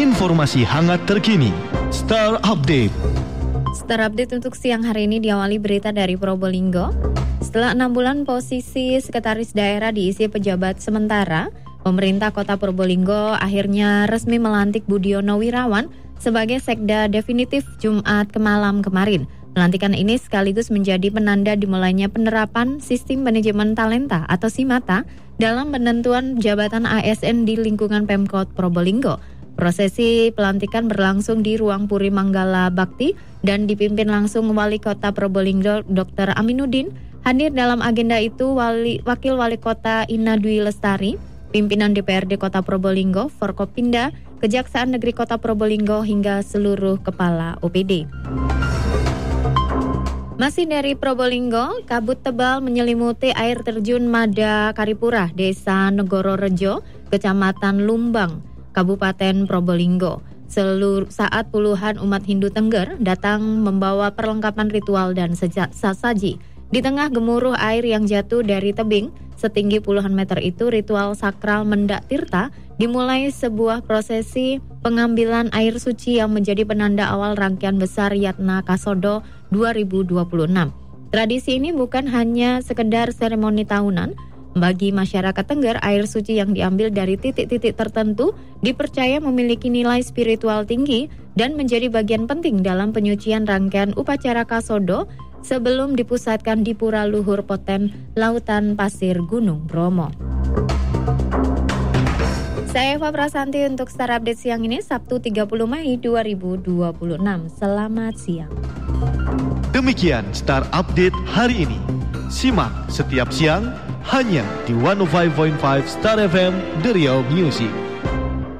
informasi hangat terkini. Star Update. Star Update untuk siang hari ini diawali berita dari Probolinggo. Setelah 6 bulan posisi sekretaris daerah diisi pejabat sementara, pemerintah Kota Probolinggo akhirnya resmi melantik Budiono Wirawan sebagai sekda definitif Jumat malam kemarin. Pelantikan ini sekaligus menjadi penanda dimulainya penerapan sistem manajemen talenta atau SIMATA dalam penentuan jabatan ASN di lingkungan Pemkot Probolinggo. Prosesi pelantikan berlangsung di Ruang Puri Manggala Bakti dan dipimpin langsung Wali Kota Probolinggo Dr. Aminuddin. Hadir dalam agenda itu Wakil Wali Kota Ina Dwi Lestari, pimpinan DPRD Kota Probolinggo, Forkopimda, Kejaksaan Negeri Kota Probolinggo hingga seluruh kepala OPD. Masih dari Probolinggo, kabut tebal menyelimuti air terjun Mada Karipura, Desa Negoro Rejo, Kecamatan Lumbang, Kabupaten Probolinggo. Saat puluhan umat Hindu Tengger datang membawa perlengkapan ritual dan sesaji. Di tengah gemuruh air yang jatuh dari tebing setinggi puluhan meter itu, ritual sakral Mendak Tirta dimulai sebuah prosesi pengambilan air suci yang menjadi penanda awal rangkaian besar Yatna Kasodo 2026. Tradisi ini bukan hanya sekedar seremoni tahunan. Bagi masyarakat Tengger, air suci yang diambil dari titik-titik tertentu dipercaya memiliki nilai spiritual tinggi dan menjadi bagian penting dalam penyucian rangkaian upacara Kasodo sebelum dipusatkan di Pura Luhur Poten Lautan Pasir Gunung Bromo. Saya Eva Prasanti untuk Star Update siang ini, Sabtu 30 Mei 2026. Selamat siang. Demikian Star Update hari ini. Simak setiap siang hanya di 105.5 Star FM The Real Music.